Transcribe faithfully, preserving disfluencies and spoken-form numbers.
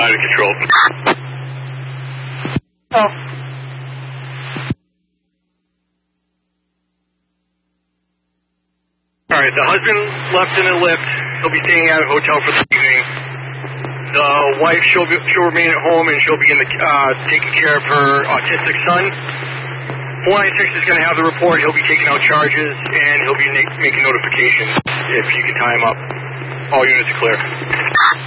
Out of control. Oh. Alright, the husband left in a lift. He'll be staying at a hotel for the evening. The wife, she'll, be, she'll remain at home and she'll be in the, uh, taking care of her autistic son. four ninety-six is going to have the report. He'll be taking out charges and he'll be na- making notifications if you can tie him up. All units are clear.